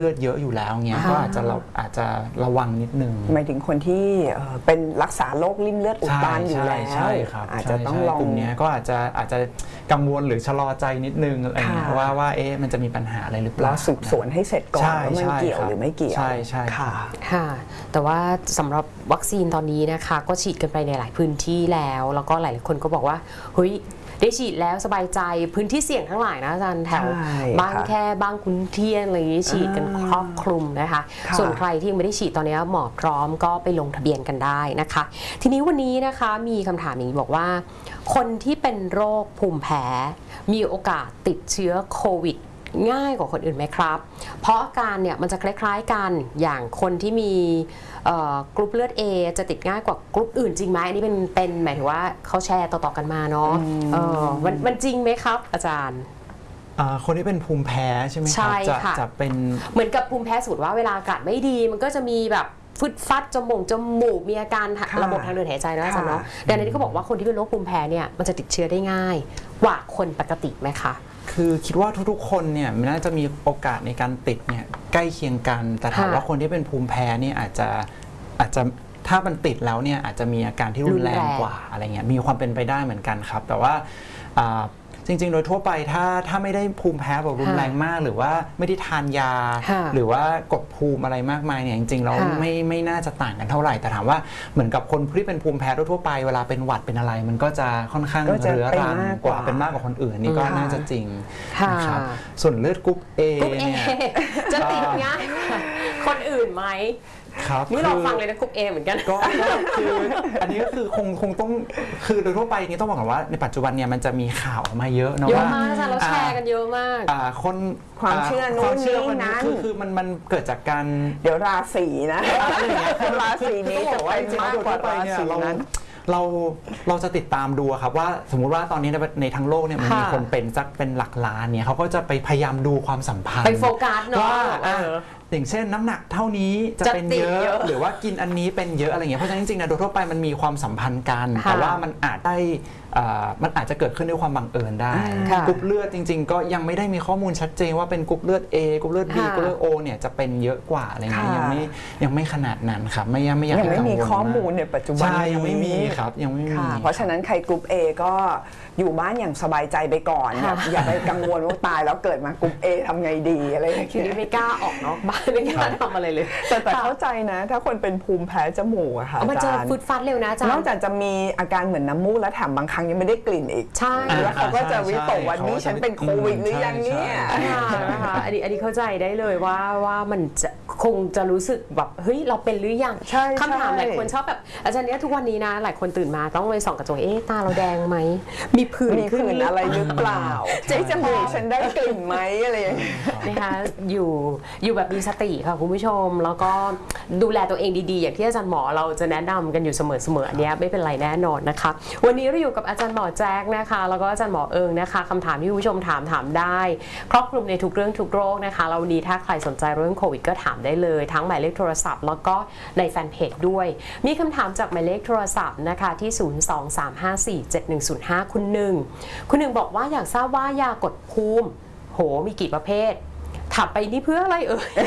เลือดเยอะอยู่แล้วเงี้ยก็อาจจะระวังนิดนึงหมายถึงคนที่เป็นรักษาโรคริ่มเลือดอุดตันอยู่แล้วใช่ครับอาจจะต้องลองกลุ่มนี้ก็อาจจะกังวลหรือชะลอใจนิดนึงอะไรเงี้ยว่ามันจะมีปัญหาอะไรหรือเปล่าสืบสวนให้เสร็จก่อนว่ามันเกี่ยวหรือไม่เกี่ยวใช่ค่ะแต่ว่าสำหรับวัคซีนตอนนี้นะคะก็ฉีดกันไปในหลายพื้นที่แล้วก็หลายคนก็บอกว่าเฮ้ยได้ฉีดแล้วสบายใจพื้นที่เสี่ยงทั้งหลายนะอาจารย์แถวบางแค่บางขุนเทียนอะไรอย่างนี้ฉีดกันครอบคลุมนะคะส่วนใครที่ยังไม่ได้ฉีดตอนนี้หมอพร้อมก็ไปลงทะเบียนกันได้นะคะทีนี้วันนี้นะคะมีคำถามนี้บอกว่าคนที่เป็นโรคภูมิแพ้มีโอกาสติดเชื้อโควิดง่ายกว่าคนอื่นไหมครับเพราะอาการเนี่ยมันจะคล้ายๆกันอย่างคนที่มีกรุ๊ปเลือด A จะติดง่ายกว่ากรุ๊ปอื่นจริงไหมอันนี้เป็นหมายถึงว่าเขาแชร์ต่อๆกันมาเนาะมันจริงไหมครับอาจารย์คนที่เป็นภูมิแพ้ใช่ไหมครับจะเป็นเหมือนกับภูมิแพ้สูตรว่าเวลาอากาศไม่ดีมันก็จะมีแบบฟึดฟัดจมูกมีอาการระบบทางเดินหายใจนะอาจารย์เนาะดังนั้นเขาบอกว่าคนที่เป็นโรคภูมิแพ้เนี่ยมันจะติดเชื้อได้ง่ายกว่าคนปกติไหมคะคือคิดว่าทุกๆคนเนี่ยมันน่าจะมีโอกาสในการติดเนี่ยใกล้เคียงกันแต่ถามว่าคนที่เป็นภูมิแพ้เนี่ยอาจจะถ้ามันติดแล้วเนี่ยอาจจะมีอาการที่รุนแรงกว่าอะไรเงี้ยมีความเป็นไปได้เหมือนกันครับแต่ว่าจริงๆโดยทั่วไปถ้าไม่ได้ภูมิแพ้แบบรุนแรงมากหรือว่าไม่ได้ทานยาหรือว่ากดภูมิอะไรมากมายเนี่ยจริงๆเราไม่น่าจะต่างกันเท่าไหร่แต่ถามว่าเหมือนกับคนที่เป็นภูมิแพ้ทั่วไปเวลาเป็นหวัดเป็นอะไรมันก็จะค่อนข้างเรื้อรังกว่าเป็นมากกว่าคนอื่นนี่ก็น่าจะจริงนะครับส่วนเลือดกรุ๊ป A เนี่ยจะติดง่ายคนอื่นไหมนี่เราฟังเลยนะกรุ๊ป A เหมือนกันก็คืออันนี้ก็คือคงต้องคือโดยทั่วไปนี่ต้องบอกก่อนว่าในปัจจุบันเนี่ยมันจะมีข่าวมาเยอะเนาะเยอะมากเราแชร์กันเยอะมากคนความเชื่อนู้นนี้คือมันเกิดจากการเดี๋ยวราศีนะราศีนี้จะไปมากกว่าราศีนั้นเราจะติดตามดูครับว่าสมมุติว่าตอนนี้ในทั้งโลกเนี่ยมันมีคนเป็นสักเป็นหลักล้านเนี่ยเขาก็จะไปพยายามดูความสัมพันธ์ไปโฟกัสเนาะอย่างเช่นน้ำหนักเท่านี้จะเป็นเยอะหรือว่ากินอันนี้เป็นเยอะอะไรเงี้ยเพราะฉะนั้นจริงๆนะโดยทั่วไปมันมีความสัมพันธ์กันแต่ว่ามันอาจจะเกิดขึ้นด้วยความบังเอิญได้กรุ๊ปเลือดจริงๆก็ยังไม่ได้มีข้อมูลชัดเจนว่าเป็นกรุ๊ปเลือด A กรุ๊ปเลือด B กรุ๊ปเลือด O เนี่ยจะเป็นเยอะกว่าอะไรเงี้ยยังไม่ขนาดนั้นครับไม่อยากให้กังวลยังไม่มีข้อมูลในปัจจุบันยังไม่มีครับยังไม่มีเพราะฉะนั้นใครกรุ๊ป A ก็อยู่บ้านอย่างสบายใจไปก่อนอย่าไปกังวลว่าตายแล้วเกิดมากรุ๊ป A ทำไงดีอะไรอย่างเงี้ยทีนี้ไม่กล้าออกนอกบ้านไม่กล้าทำอะไรเลยแต่เข้าใจนะถ้าคนเป็นภูมิแพ้จมูกอะค่ะมันจะฟึดฟัดเร็วนะจ๊ะนอกจากจะมีอาการเหมือนน้ำมูกแล้วแถมบางครั้งยังไม่ได้กลิ่นอีกใช่แล้วเขาก็จะวิตกวันนี้ฉันเป็นโควิดหรือยังเนี่ยนะคะอันนี้เข้าใจได้เลยว่ามันจะคงจะรู้สึกแบบเฮ้ยเราเป็นหรือยังคำถามหลายคนชอบแบบอาจารย์เนี้ยทุกวันนี้นะหลายคนตื่นมาต้องไปส่องกระจกตาเราแดงไหมมีผื่นอะไรหรือเปล่าใจจมูกฉันได้กลิ่นไหมอะไรอย่างเงี้ยนะคะอยู่แบบมีสติค่ะคุณผู้ชมแล้วก็ดูแลตัวเองดีๆอย่างที่อาจารย์หมอเราจะแนะนำกันอยู่เสมออันนี้ไม่เป็นไรแน่นอนนะคะวันนี้เราอยู่กับอาจารย์หมอแจ๊กนะคะแล้วก็อาจารย์หมอเอิงนะคะคำถามที่คุณผู้ชมถามได้ครอบคลุมในทุกเรื่องทุกโรคนะคะเราวันนี้ถ้าใครสนใจเรื่องโควิดก็ถามได้เลยทั้งหมายเลขโทรศัพท์แล้วก็ในแฟนเพจด้วยมีคำถามจากหมายเลขโทรศัพท์นะคะที่023547105คุณหนึ่งบอกว่าอยากทราบว่ายากดภูมิโหมีกี่ประเภทถามไปนี่เพื่ออะไร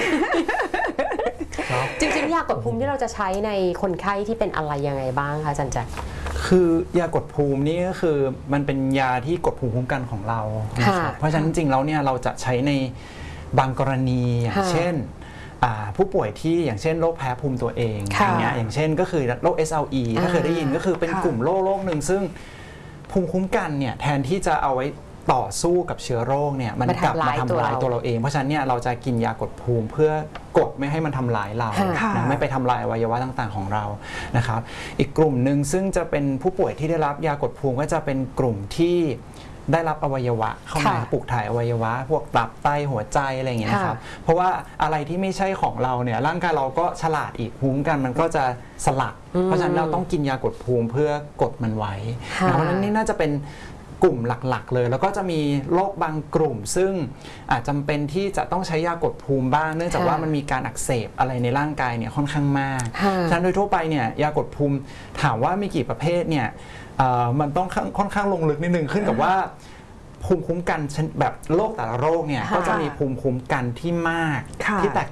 จริงๆยากดภูมิที่เราจะใช้ในคนไข้ที่เป็นอะไรยังไงบ้างคะอาจารย์แจ๊คคือยากดภูมินี่ก็คือมันเป็นยาที่กดภูมิคุ้มกันของเราเพราะฉะนั้นจริงๆแล้วเนี่ยเราจะใช้ในบางกรณีอย่างเช่นผู้ป่วยที่อย่างเช่นโรคแพ้ภูมิตัวเองอย่างเช่นก็คือโรค SLE ถ้าเคยได้ยินก็คือเป็นกลุ่มโรคหนึ่งซึ่งภูมิคุ้มกันเนี่ยแทนที่จะเอาไว้ต่อสู้กับเชื้อโรคเนี่ยมันกลับมาทำลายตัวเราเองเพราะฉะนั้นเนี่ยเราจะกินยากดภูมิเพื่อกดไม่ให้มันทำลายเราไม่ไปทำลายอวัยวะต่างๆของเรานะครับอีกกลุ่มหนึ่งซึ่งจะเป็นผู้ป่วยที่ได้รับยากดภูมิก็จะเป็นกลุ่มที่ได้รับอวัยวะเข้ามาปลูกถ่ายอวัยวะพวกตับไตหัวใจอะไรอย่างเงี้ยนะครับเพราะว่าอะไรที่ไม่ใช่ของเราเนี่ยร่างกายเราก็ฉลาดอีกภูมิกันมันก็จะสลัดเพราะฉะนั้นเราต้องกินยากดภูมิเพื่อกดมันไว้เพราะฉะนั้นนี่น่าจะเป็นกลุ่มหลักๆเลยแล้วก็จะมีโรคบางกลุ่มซึ่งอาจจำเป็นที่จะต้องใช้ยากดภูมิบ้างเนื่องจากว่ามันมีการอักเสบอะไรในร่างกายเนี่ยค่อนข้างมากฉะนั้นโดยทั่วไปเนี่ยยากดภูมิถามว่ามีกี่ประเภทเนี่ยมันต้องค่อนข้างลงลึกนิดนึงขึ้นกับว่าภูมิคุ้มกันแบบโรคแต่ละโรคเนี่ยก็จะมีภูมิคุ้มกันที่มากที่แตก